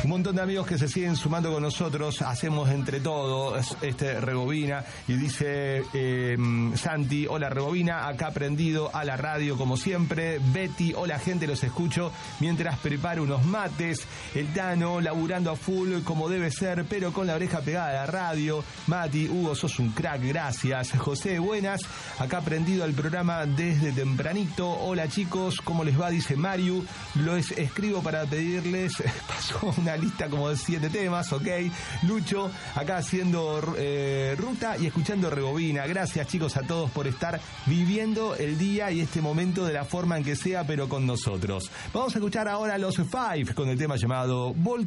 Un montón de amigos que se siguen sumando con nosotros. Hacemos entre todos Rebobina. Y dice Santi, hola Rebobina, acá prendido a la radio como siempre. Betty, hola gente, los escucho mientras preparo unos mates. El Tano, laburando a full como debe ser, pero con la oreja pegada a la radio. Mati, Hugo, sos un crack, gracias. José, buenas, acá prendido al programa desde tempranito. Hola chicos, ¿cómo les va? Dice Mario. Los escribo para pedirles, pasó una lista como de 7 temas, ok. Lucho, acá haciendo ruta y escuchando Rebobina. Gracias chicos a todos por estar viviendo el día y este momento de la forma en que sea, pero con nosotros. Vamos a escuchar ahora a los Five con el tema llamado Volcán.